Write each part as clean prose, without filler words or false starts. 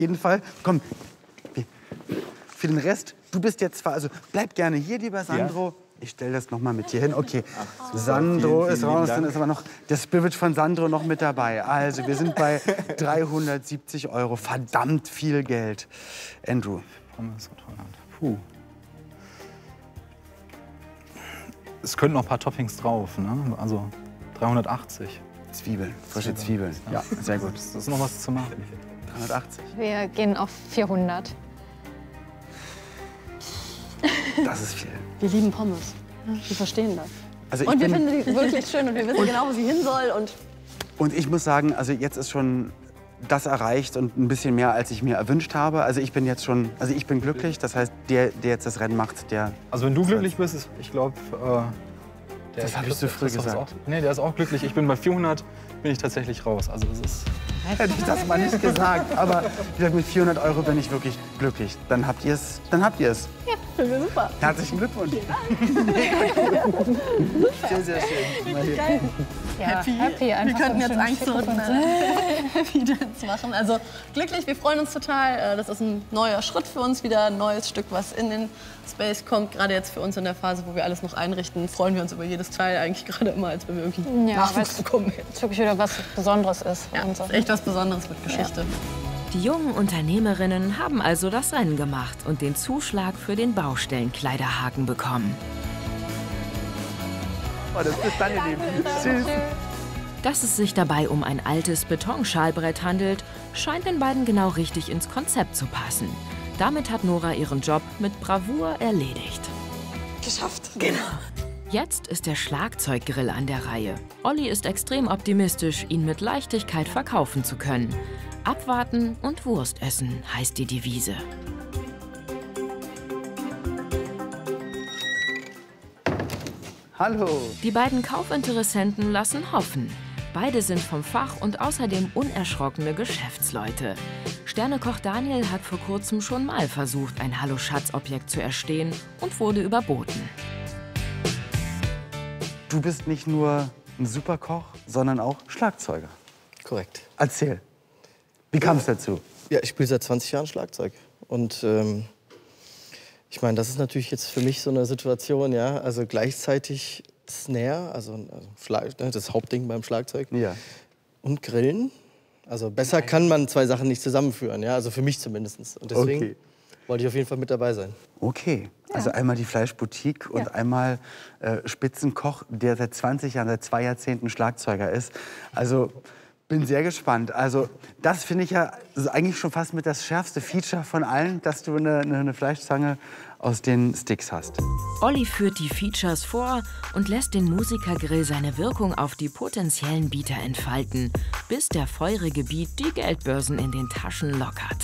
jeden Fall. Komm, für den Rest, du bist jetzt zwar, also bleib gerne hier, lieber Sandro. Ja. Ich stelle das noch mal mit hier hin. Okay, ach, Sandro ist raus, dann ist aber noch der Spirit von Sandro noch mit dabei. Also wir sind bei 370 €. Verdammt viel Geld. Andrew. Puh. Es könnten noch ein paar Toppings drauf, ne? Also 380. Zwiebeln, frische Zwiebeln. Ja, sehr gut. Das ist noch was zu machen. 380. Wir gehen auf 400. Das ist viel. Wir lieben Pommes. Wir verstehen das. Also und wir finden die wirklich schön und wir wissen genau, wo sie hin soll. Und ich muss sagen, also jetzt ist schon das erreicht und ein bisschen mehr, als ich mir erwünscht habe. Also ich bin jetzt schon, also ich bin glücklich. Das heißt, der jetzt das Rennen macht, der... Also wenn du glücklich bist, ist, ich glaube... das habe ich so früh gesagt. Nee, der ist auch glücklich. Ich bin bei 400, bin ich tatsächlich raus. Also das ist... Hätte ich das mal nicht gesagt. Aber mit 400 € bin ich wirklich glücklich. Dann habt ihr es. Dann habt ihr es. Ja, finden wir super. Herzlichen Glückwunsch. Sehr, sehr schön. Geil. Ja, happy einfach. Wir könnten jetzt Angst und Happy Dance machen. Also glücklich, wir freuen uns total. Das ist ein neuer Schritt für uns, wieder ein neues Stück, was in den Space kommt. Gerade jetzt für uns in der Phase, wo wir alles noch einrichten, freuen wir uns über jedes Teil eigentlich gerade immer, als wenn wir irgendwie Nachwuchs bekommen hätten. Es wirklich wieder was Besonderes ist. Ja, es ist echt was Besonderes mit Geschichte. Ja. Die jungen Unternehmerinnen haben also das Rennen gemacht und den Zuschlag für den Baustellenkleiderhaken bekommen. Oh, das ist dann, ihr Lieben. Tschüss. Dass es sich dabei um ein altes Betonschalbrett handelt, scheint den beiden genau richtig ins Konzept zu passen. Damit hat Nora ihren Job mit Bravour erledigt. Geschafft. Genau. Jetzt ist der Schlagzeuggrill an der Reihe. Olli ist extrem optimistisch, ihn mit Leichtigkeit verkaufen zu können. Abwarten und Wurst essen heißt die Devise. Hallo. Die beiden Kaufinteressenten lassen hoffen. Beide sind vom Fach und außerdem unerschrockene Geschäftsleute. Sternekoch Daniel hat vor kurzem schon mal versucht, ein Hallo-Schatz-Objekt zu erstehen und wurde überboten. Du bist nicht nur ein Superkoch, sondern auch Schlagzeuger. Korrekt. Erzähl. Wie kam es dazu? Ja, ich spiele seit 20 Jahren Schlagzeug. Und ich meine, das ist natürlich jetzt für mich so eine Situation, ja. Also gleichzeitig Snare, also das Hauptding beim Schlagzeug. Ja. Und Grillen. Also besser kann man zwei Sachen nicht zusammenführen, ja. Also für mich zumindest. Und deswegen wollte ich auf jeden Fall mit dabei sein. Okay. Ja. Also einmal die Fleischboutique und einmal Spitzenkoch, der seit 20 Jahren, seit 2 Jahrzehnten Schlagzeuger ist. Also bin sehr gespannt. Also das finde ich ja eigentlich schon fast mit das schärfste Feature von allen, dass du eine Fleischzange aus den Sticks hast. Olli führt die Features vor und lässt den Musikergrill seine Wirkung auf die potenziellen Bieter entfalten, bis der feurige Beat die Geldbörsen in den Taschen lockert.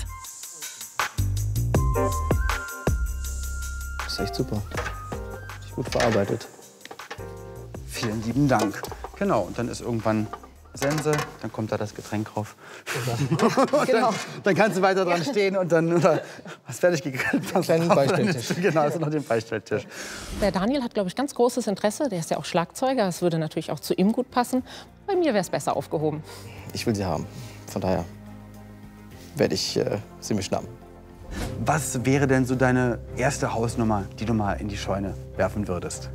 Das ist echt super. Ist gut verarbeitet. Vielen lieben Dank. Genau, und dann ist irgendwann Sense, dann kommt da das Getränk drauf. Genau. Dann kannst du weiter dran stehen und dann hast fertig gegrillt. Einen kleinen Beistelltisch. Genau, hast du noch den Beistelltisch. Der Daniel hat, glaube ich, ganz großes Interesse. Der ist ja auch Schlagzeuger. Das würde natürlich auch zu ihm gut passen. Bei mir wäre es besser aufgehoben. Ich will sie haben. Von daher werde ich sie mir schnappen. Was wäre denn so deine erste Hausnummer, die du mal in die Scheune werfen würdest?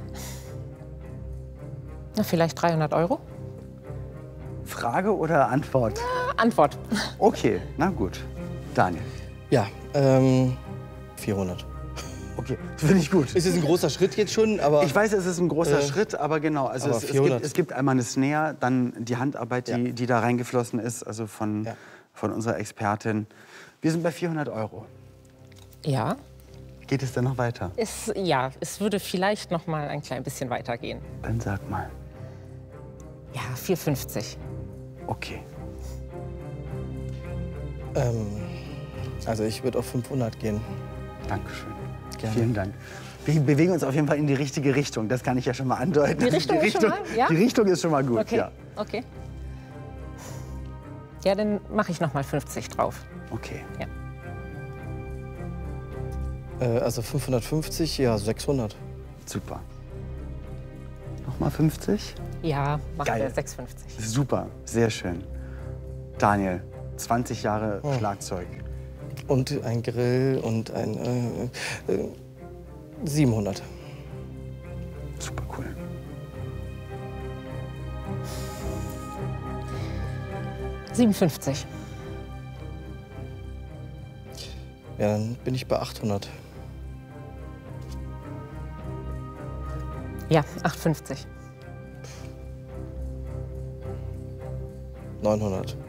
Na, vielleicht 300 €? Frage oder Antwort? Antwort. Okay, na gut. Daniel. Ja, 400. Okay, finde ich gut. Es ist ein großer Schritt jetzt schon, aber... Ich weiß, es ist ein großer Schritt, aber genau. Also aber es gibt einmal eine Snare, dann die Handarbeit, die da reingeflossen ist, also von unserer Expertin. Wir sind bei 400 €. Ja. Geht es denn noch weiter? Ja, es würde vielleicht noch mal ein klein bisschen weitergehen. Dann sag mal. Ja, 4,50. Okay. Also ich würde auf 500 gehen. Dankeschön. Gerne. Vielen Dank. Wir bewegen uns auf jeden Fall in die richtige Richtung. Das kann ich ja schon mal andeuten. Die Richtung ist schon mal, ja? Die Richtung ist schon mal gut, Okay. ja. Okay. Ja, dann mache ich noch mal 50 drauf. Okay. Ja. Also 550, ja, 600. Super. Nochmal 50? Ja, machen Geil. wir 6,50. Super, sehr schön. Daniel, 20 Jahre Schlagzeug. Und ein Grill und ein 700. Super cool. $57. Ja, dann bin ich bei 800. Ja, 8,50. 900.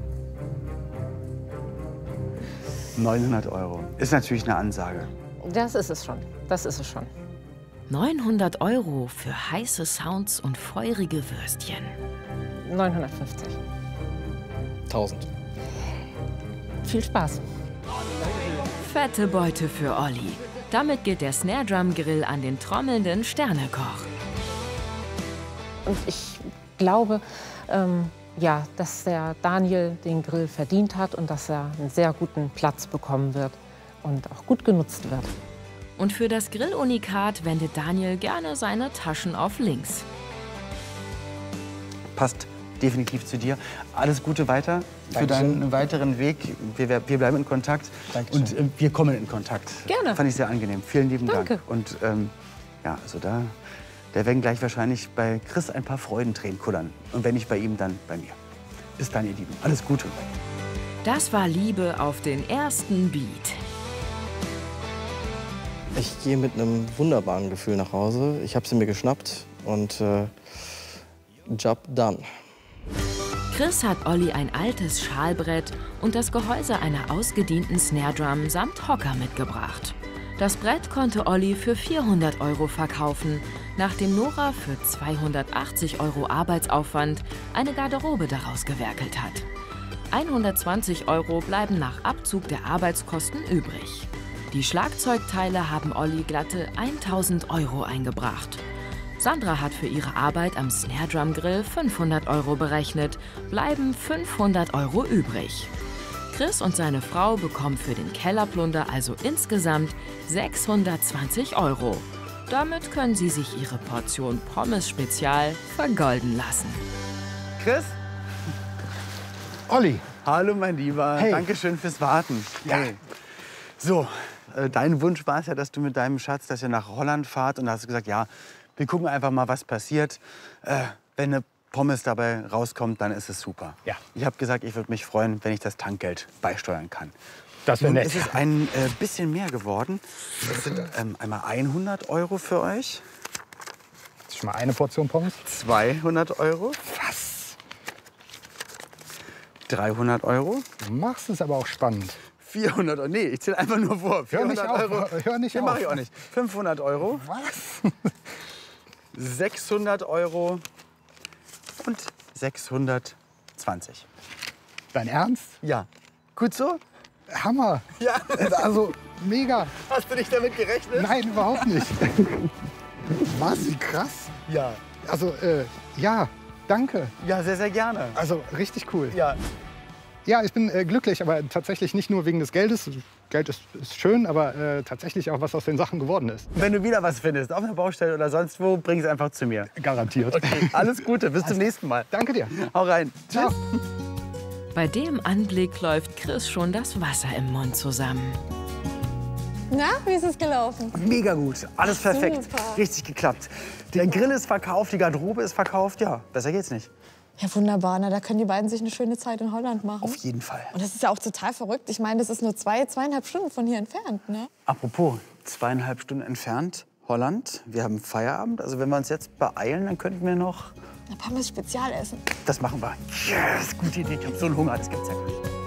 900 €. Ist natürlich eine Ansage. Das ist es schon. Das ist es schon. 900 € für heiße Sounds und feurige Würstchen. 950. 1000. Viel Spaß. Fette Beute für Olli. Damit geht der Snare Drum Grill an den trommelnden Sternekoch. Und ich glaube, ja, dass der Daniel den Grill verdient hat und dass er einen sehr guten Platz bekommen wird und auch gut genutzt wird. Und für das Grillunikat wendet Daniel gerne seine Taschen auf links. Passt definitiv zu dir. Alles Gute weiter für Dankeschön. deinen weiteren Weg. Wir bleiben in Kontakt. Dankeschön. Und wir kommen in Kontakt. Gerne. Fand ich sehr angenehm. Vielen lieben Danke. Dank. Und ja, also da werden gleich wahrscheinlich bei Chris ein paar Freudentränen kullern. Und wenn nicht bei ihm, dann bei mir. Bis dann, ihr Lieben. Alles Gute. Das war Liebe auf den ersten Beat. Ich gehe mit einem wunderbaren Gefühl nach Hause. Ich habe sie mir geschnappt und Job done. Chris hat Olli ein altes Schalbrett und das Gehäuse einer ausgedienten Snare Drum samt Hocker mitgebracht. Das Brett konnte Olli für 400 € verkaufen, nachdem Nora für 280 € Arbeitsaufwand eine Garderobe daraus gewerkelt hat. 120 € bleiben nach Abzug der Arbeitskosten übrig. Die Schlagzeugteile haben Olli glatte 1000 € eingebracht. Sandra hat für ihre Arbeit am Snare Drum Grill 500 € berechnet, bleiben 500 € übrig. Chris und seine Frau bekommen für den Kellerplunder also insgesamt 620 €. Damit können sie sich ihre Portion Pommes Spezial vergolden lassen. Chris? Olli, Hallo, mein Lieber. Hey. Dankeschön fürs Warten. Ja. Hey. So, dein Wunsch war es ja, dass du mit deinem Schatz, dass ihr nach Holland fahrt. Und da hast du gesagt, ja, wir gucken einfach mal, was passiert. Wenn eine Pommes dabei rauskommt, dann ist es super. Ja. Ich habe gesagt, ich würde mich freuen, wenn ich das Tankgeld beisteuern kann. das wäre Nun nett. ist es ein bisschen mehr geworden. Es sind einmal 100 € für euch, Das ist schon mal eine Portion Pommes. 200 €, Was? 300 €, Du machst es aber auch spannend. 400 €. Nee, ich zähle einfach nur vor. Hör nicht 400 auf, €. hör nicht Nee, auf. mach ich auch nicht. 500 €, Was? 600 € und 620. Dein Ernst? Ja. Gut so? Hammer. Ja. Also, mega. Hast du nicht damit gerechnet? Nein, überhaupt nicht. Was? Wie krass. Ja. Also, ja, danke. Ja, sehr, sehr gerne. Also, richtig cool. Ja. Ja, ich bin glücklich, aber tatsächlich nicht nur wegen des Geldes. Geld ist schön, aber tatsächlich auch, was aus den Sachen geworden ist. Wenn du wieder was findest, auf einer Baustelle oder sonst wo, bring es einfach zu mir. Garantiert. Okay, alles Gute, bis zum nächsten Mal. Danke dir. Hau rein. Ciao. Bei dem Anblick läuft Chris schon das Wasser im Mund zusammen. Na, wie ist es gelaufen? Mega gut, alles perfekt. Super. Richtig geklappt. Der Grill ist verkauft, die Garderobe ist verkauft. Ja, besser geht's nicht. Ja, wunderbar. Na, da können die beiden sich eine schöne Zeit in Holland machen. Auf jeden Fall. Und das ist ja auch total verrückt. Ich meine, das ist nur 2,5 Stunden von hier entfernt, ne? Apropos, 2,5 Stunden entfernt, Holland. Wir haben Feierabend. Also wenn wir uns jetzt beeilen, dann könnten wir noch... Ein Pommes Spezial essen. Das machen wir. Yes, gute Idee. Ich habe so einen Hunger, das gibt's ja gar nicht.